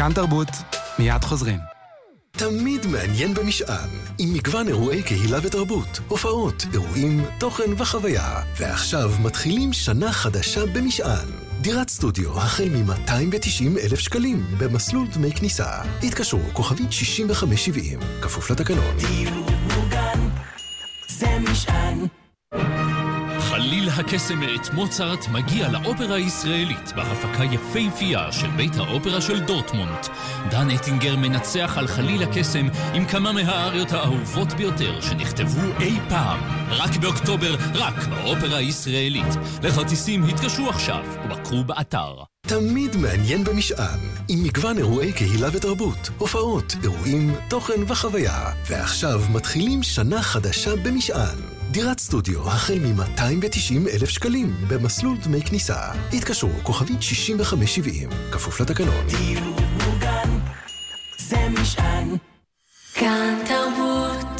כאן תרבות, מיד חוזרים. תמיד מעניין במשען, עם מגוון אירועי קהילה ותרבות, הופעות, אירועים, תוכן וחוויה. ועכשיו מתחילים שנה חדשה במשען. דירת סטודיו החל מ-290,000 שקלים במסלול דמי כניסה. התקשרו כוכבית 6570, כפוף לתקנון. דיור מוגן, זה משען. חליל הקסם מאת מוצרט מגיע לאופרה הישראלית בהפקה יפהפייה של בית האופרה של דורטמונד. דן אטינגר מנצח על חליל הקסם עם כמה מהאריות האהובות ביותר שנכתבו אי פעם. רק באוקטובר, רק באופרה הישראלית. לכרטיסים התקשרו עכשיו ובקרו באתר. תמיד מעניין במשען, עם מגוון אירועי קהילה ותרבות, הופעות, אירועים, תוכן וחוויה. ועכשיו מתחילים שנה חדשה במשען. דירת סטודיו החל מ-290,000 שקלים במסלול דמי כניסה. התקשרו כוכבית 6570, כפוף לתקנון. דיור מוגן, זה משען. כאן תרבות.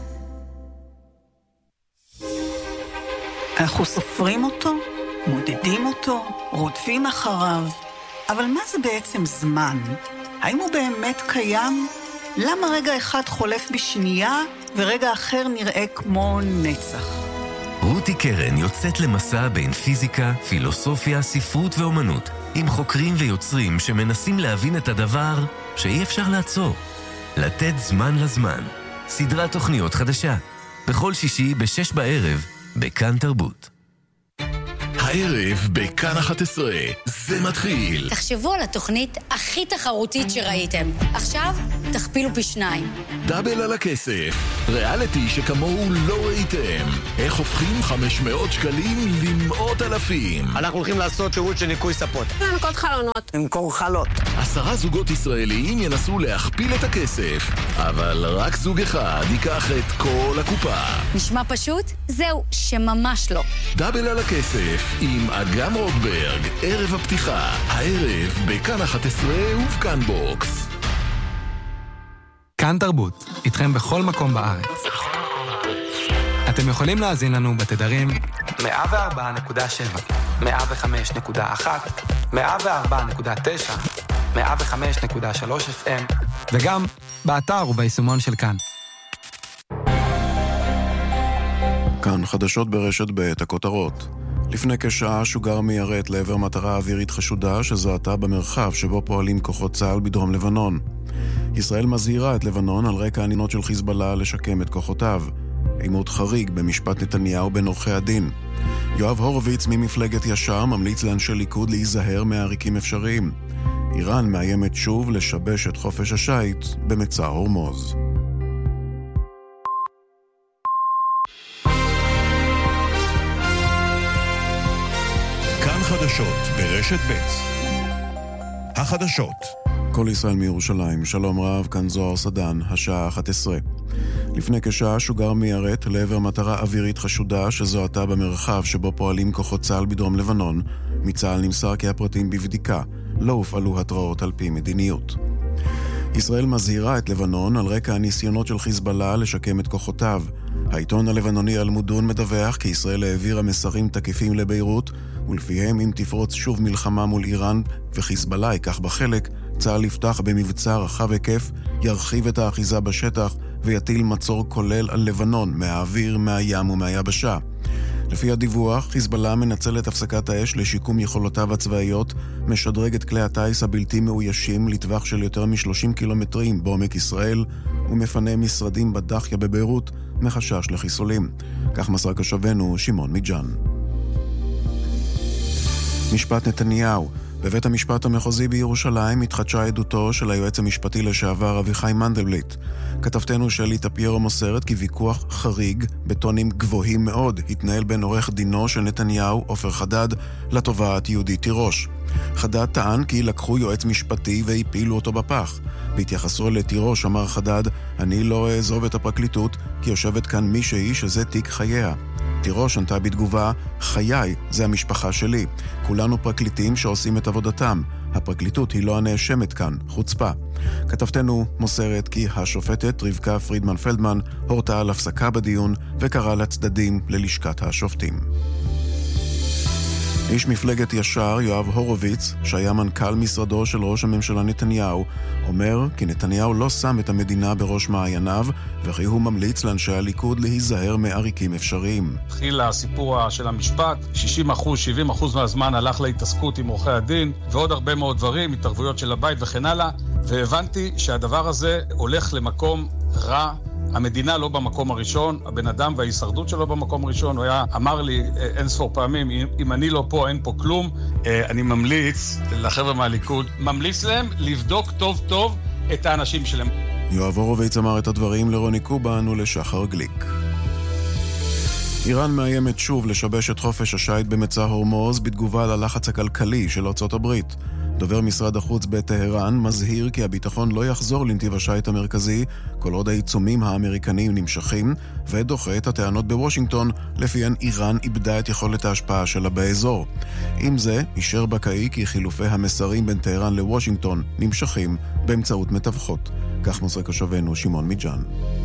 אנחנו סופרים אותו, מודדים אותו, רודפים אחריו. אבל מה זה בעצם זמן? האם הוא באמת קיים? למה רגע אחד חולף בשנייה ורגע אחר נראה כמו נצח? רותי קרן יוצאת למסע בין פיזיקה, פילוסופיה, ספרות ואומנות, עם חוקרים ויוצרים שמנסים להבין את הדבר שאי אפשר לעצור. לתת זמן לזמן. סדרת תוכניות חדשה. בכל שישי ב-6 בערב, בכאן תרבות. הערב בכאן 11, זה מתחיל. תחשבו על התוכנית הכי תחרותית שראיתם. עכשיו תכפילו פי 2. דאבל על הכסף. ריאליטי שכמוהו לא ראיתם. איך הופכים 500 שקלים למאות אלפים. אנחנו הולכים לעשות שירות של ניקוי ספות. לנקות חלונות. למכור חלות. 10 זוגות ישראליים ינסו להכפיל את הכסף. אבל רק זוג אחד ייקח את כל הקופה. נשמע פשוט? זהו, שממש לא. דאבל על הכסף. עם אגם רוטברג, ערב הפתיחה, הערב בכאן 11 ובכאן בוקס. כאן תרבות, איתכם בכל מקום בארץ. אתם יכולים להאזין לנו בתדרים 104.7, 105.1, 104.9, 105.3 FM, וגם באתר וביישומון של כאן. כאן חדשות ברשת ב' הכותרות. לפני כשעה שוגר מיירט לעבר מטרה אווירית חשודה שזוהתה במרחב שבו פועלים כוחות צה"ל בדרום לבנון. ישראל מזהירה את לבנון על רקע הניסיונות של חיזבאללה לשקם את כוחותיו. עימות חריג במשפט נתניהו בין עורכי הדין. יואב הורוביץ ממפלגת ישר ממליץ לאנשי ליכוד להיזהר מעריקים אפשריים. איראן מאיימת שוב לשבש את חופש השייט במצע הורמוז. חדשות ברשת ב'. החדשות. כל ישראל מירושלים, שלום רב, כאן זוהר סדן, השעה 11. לפני כשעה שוגר מיירט לעבר מטרה אווירית חשודה שזוהתה במרחב שבו פועלים כוחות צה"ל בדרום לבנון. מצה"ל נמסר כי הפרטים בבדיקה, לא הופעלו התראות על פי מדיניות. ישראל מזהירה את לבנון על רקע הניסיונות של חיזבאללה לשקם את כוחותיו. העיתון הלבנוני אל-מודון מדווח כי ישראל העבירה מסרים תקיפים לביירות, ולפיהם אם תפרוץ שוב מלחמה מול איראן וחיזבאללה ייקח בחלק, צה"ל יפתח במבצע רחב היקף, ירחיב את האחיזה בשטח ויטיל מצור כולל על לבנון, מהאוויר, מהים ומהיבשה. לפי הדיווח, חיזבאללה מנצל את הפסקת האש לשיקום יכולותיו הצבאיות, משדרג את כלי הטייס הבלתי מאוישים לטווח של יותר מ-30 קילומטרים בעומק ישראל, ומפנה משרדים בדחיה בביירות מחשש לחיסולים. כך מסר כשבנו שמעון מיג'אן. משפט נתניהו. בבית המשפט המחוזי בירושלים התחדשה עדותו של היועץ המשפטי לשעבר אביחי מנדלבליט. כתבתנו שלי טפיירו מוסרת כי ויכוח חריג בטונים גבוהים מאוד התנהל בין עורך דינו של נתניהו, עופר חדד, לתובעת יהודית תירוש. חדד טען כי לקחו יועץ משפטי והפילו אותו בפח. בהתייחסו לתירוש אמר חדד, אני לא אעזוב את הפרקליטות כי יושבת כאן מישהי שזה תיק חייה. תירוש ענתה בתגובה, חיי זה המשפחה שלי. כולנו פרקליטים שעושים את עבודתם. הפרקליטות היא לא הנאשמת כאן, חוצפה. כתבתנו מוסרת כי השופטת רבקה פרידמן פלדמן הורתה על הפסקה בדיון וקראה לצדדים ללשכת השופטים. איש מפלגת ישר, יואב הורוביץ, שהיה מנכ"ל משרדו של ראש הממשלה נתניהו, אומר כי נתניהו לא שם את המדינה בראש מעייניו, וכי הוא ממליץ לאנשי הליכוד להיזהר מעריקים אפשריים. התחיל הסיפור של המשפט, 60%, 70% מהזמן הלך להתעסקות עם עורכי הדין, ועוד הרבה מאוד דברים, התערבויות של הבית וכן הלאה, והבנתי שהדבר הזה הולך למקום רע. המדינה לא במקום הראשון, הבן אדם וההישרדות שלו במקום הראשון. הוא אמר לי אין ספור פעמים, אם אני לא פה, אין פה כלום. אני ממליץ לחבר'ה מהליכוד, ממליץ להם לבדוק טוב טוב את האנשים שלהם. יואב הורוביץ אמר את הדברים לרוני קובן ולשחר גליק. איראן מאיימת שוב לשבש את חופש השייט במצע הורמוז בתגובה ללחץ הכלכלי של ארצות הברית. דובר משרד החוץ בטהרן מזהיר כי הביטחון לא יחזור לנתיב השייט המרכזי כל עוד העיצומים האמריקניים נמשכים, ודוחה את הטענות בוושינגטון לפיהן איראן איבדה את יכולת ההשפעה שלה באזור. עם זה, אישר בקאי כי חילופי המסרים בין טהרן לוושינגטון נמשכים באמצעות מתווכות. כך מוסר כתבנו שמעון מיג'אן.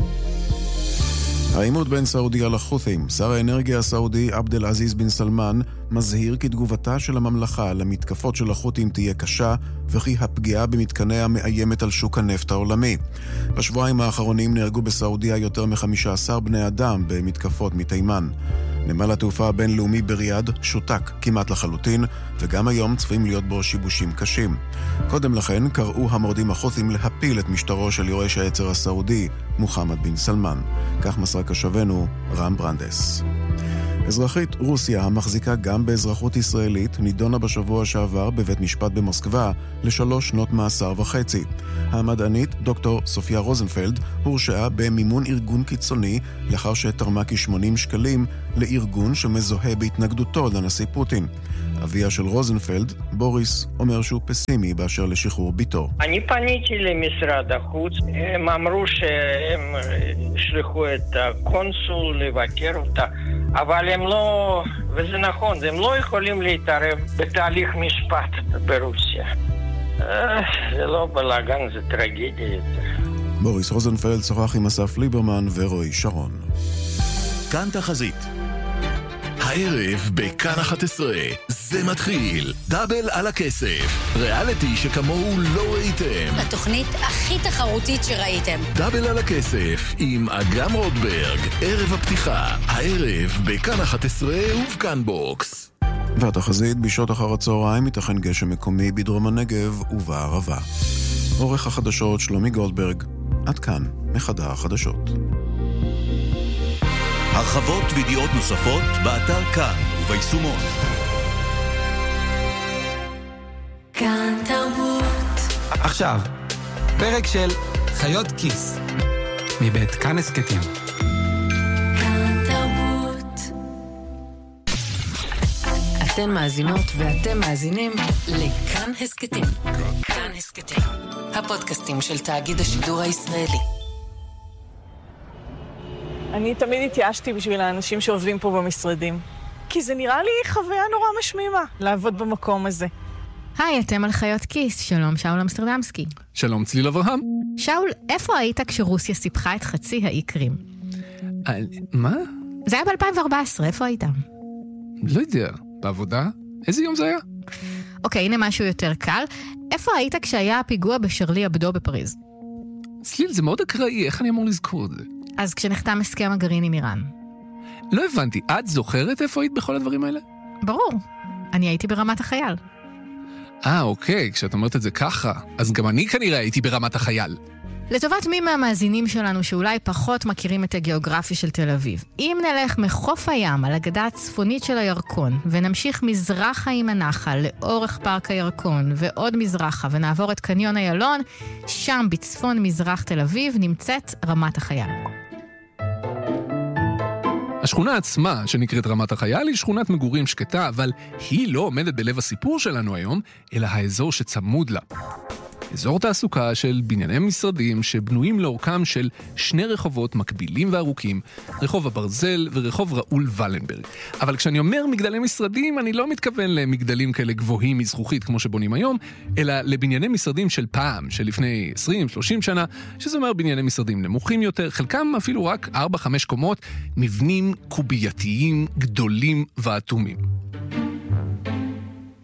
העימות בין סעודיה לחות'ים, שר האנרגיה הסעודי עבד אל עזיז בן סלמן מזהיר כי תגובתה של הממלכה למתקפות של החות'ים תהיה קשה, וכי הפגיעה במתקניה מאיימת על שוק הנפט העולמי. בשבועיים האחרונים נהרגו בסעודיה יותר מ-15 בני אדם במתקפות מתימן. נמל התעופה הבינלאומי בריאד שותק כמעט לחלוטין, וגם היום צפויים להיות בו שיבושים קשים. קודם לכן קראו המורדים החות'ים להפיל את משטרו של יורש העצר הסעודי, מוחמד בן סלמן. כך מסר כתבנו רם ברנדס. אזרחית רוסיה המחזיקה גם באזרחות ישראלית נידונה בשבוע שעבר בבית משפט במוסקבה ל3 שנות מאסר וחצי. המדענית דוקטור סופיה רוזנפלד הורשעה במימון ארגון קיצוני לאחר שתרמה כ-80 שקלים לארגון שמזוהה בהתנגדותו לנשיא פוטין. אביה של רוזנפלד, בוריס, אומר שהוא פסימי באשר לשחרור ביתו. אני פניתי למשרד החוץ, הם אמרו שהם שלחו את הקונסול לבקר אותה, אבל הם לא, וזה נכון, הם לא יכולים להתערב בתהליך משפט ברוסיה. זה לא בלגן, זה טרגדיה יותר. בוריס רוזנפלד שוחח עם אסף ליברמן ורועי שרון. כאן תחזית. הערב בכאן 11 זה מתחיל, דאבל על הכסף, ריאליטי שכמוהו לא ראיתם. התוכנית הכי תחרותית שראיתם. דאבל על הכסף עם אגם רוטברג, ערב הפתיחה, הערב בכאן 11 ובכאן בוקס. והתחזית בשעות אחר הצהריים ייתכן גשם מקומי בדרום הנגב ובערבה. עורך החדשות שלומי גולדברג, עד כאן מחדר החדשות. הרחבות וידיעות נוספות באתר כאן וביישומון. כאן תרבות. עכשיו, פרק של חיות כיס, מבית כאן הסקטים. כאן תרבות. אתן מאזינות ואתם מאזינים לכאן הסקטים. כאן הסקטים, הפודקאסטים של תאגיד השידור הישראלי. אני תמיד התייאשתי בשביל האנשים שעובדים פה במשרדים. כי זה נראה לי חוויה נורא משמימה, לעבוד במקום הזה. היי, אתם על חיות כיס. שלום, שאול אמסטרדמסקי. שלום, צליל אברהם. שאול, איפה היית כשרוסיה סיפחה את חצי האי קרים? מה? זה היה ב-2014, איפה היית? לא יודע, בעבודה? איזה יום זה היה? אוקיי, הנה משהו יותר קל. איפה היית כשהיה הפיגוע בשרלי אבדו בפריז? צליל, זה מאוד אקראי, איך אני אמור לזכור את זה? אז כשנחתם הסכם הגרעין עם איראן. לא הבנתי, את זוכרת איפה היית בכל הדברים האלה? ברור, אני הייתי ברמת החייל. אוקיי, כשאת אומרת את זה ככה, אז גם אני כנראה הייתי ברמת החייל. לטובת מי מהמאזינים שלנו שאולי פחות מכירים את הגיאוגרפיה של תל אביב, אם נלך מחוף הים על הגדה הצפונית של הירקון, ונמשיך מזרחה עם הנחל לאורך פארק הירקון, ועוד מזרחה, ונעבור את קניון איילון, שם בצפון מזרח תל אביב נמצאת רמת החייל. השכונה עצמה, שנקראת רמת החייל, היא שכונת מגורים שקטה, אבל היא לא עומדת בלב הסיפור שלנו היום, אלא האזור שצמוד לה. אזור תעסוקה של בנייני משרדים שבנויים לאורכם של 2 רחובות מקבילים וארוכים, רחוב הברזל ורחוב ראול ולנברג. אבל כשאני אומר מגדלי משרדים, אני לא מתכוון למגדלים כאלה גבוהים מזכוכית כמו שבונים היום, אלא לבנייני משרדים של פעם, של לפני 20-30 שנה, שזה אומר בנייני משרדים נמוכים יותר, חלקם אפילו רק 4-5 קומות, מבנים קובייתיים גדולים ואטומים.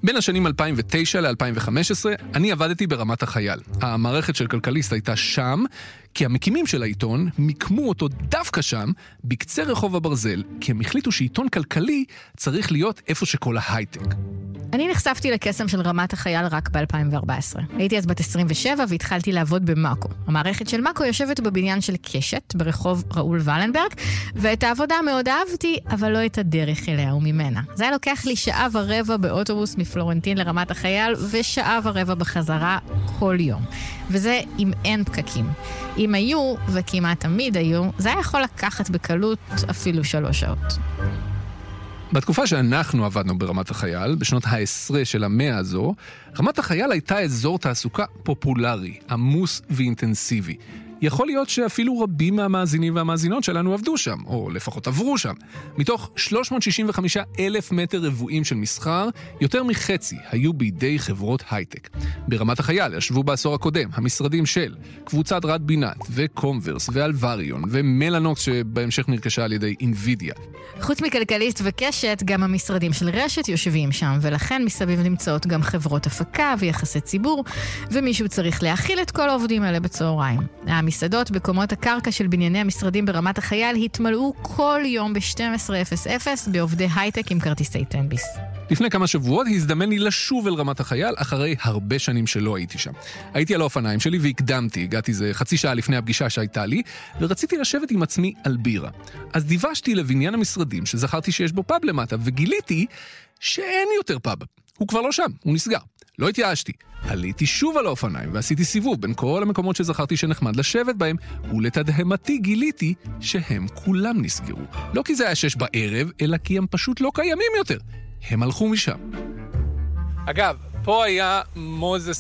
בין השנים 2009 ל-2015 אני עבדתי ברמת החייל. המערכת של כלכליסט הייתה שם, כי המקימים של העיתון מיקמו אותו דווקא שם, בקצה רחוב הברזל, כי הם החליטו שעיתון כלכלי צריך להיות איפה שכל ההייטק. אני נחשפתי לקסם של רמת החייל רק ב-2014. הייתי אז בת 27 והתחלתי לעבוד במאקו. המערכת של מאקו יושבת בבניין של קשת, ברחוב ראול ולנברג, ואת העבודה מאוד אהבתי, אבל לא את הדרך אליה וממנה. זה היה לוקח לי 1.25 שעה באוטובוס מפלורנטין לרמת החייל, ו1.25 שעה בחזרה כל יום. וזה אם אין פקקים. אם היו, וכמעט תמיד היו, זה היה יכול לקחת בקלות אפילו 3 שעות. בתקופה שאנחנו עבדנו ברמת החייל, בשנות ה-10 של המאה הזו, רמת החייל הייתה אזור תעסוקה פופולרי, עמוס ואינטנסיבי. יכול להיות שאפילו רבים מהמאזינים והמאזינות שלנו עבדו שם, או לפחות עברו שם. מתוך 365,000 מטר רבועים של מסחר, יותר מחצי היו בידי חברות הייטק. ברמת החייל ישבו בעשור הקודם המשרדים של קבוצת רד בינת וקומברס ואלווריון ומלנוקס שבהמשך נרכשה על ידי אינווידיה. חוץ מכלכליסט וקשת, גם המשרדים של רשת יושבים שם, ולכן מסביב נמצאות גם חברות הפקה ויחסי ציבור, ומישהו צריך להכיל את כל העובדים האלה בצהריים. המסעדות בקומות הקרקע של בנייני המשרדים ברמת החייל התמלאו כל יום ב-12:00 בעובדי הייטק עם כרטיסי טנביס. לפני כמה שבועות הזדמן לי לשוב אל רמת החייל אחרי הרבה שנים שלא הייתי שם. הייתי על האופניים שלי והקדמתי, הגעתי זה חצי שעה לפני הפגישה שהייתה לי, ורציתי לשבת עם עצמי על בירה. אז דיוושתי לבניין המשרדים שזכרתי שיש בו פאב למטה, וגיליתי שאין יותר פאב. הוא כבר לא שם, הוא נסגר. לא התייאשתי. עליתי שוב על האופניים ועשיתי סיבוב בין כל המקומות שזכרתי שנחמד לשבת בהם, ולתדהמתי גיליתי שהם כולם נסגרו. לא כי זה היה 6 בערב, אלא כי הם פשוט לא קיימים יותר. הם הלכו משם. אגב, פה היה מוזס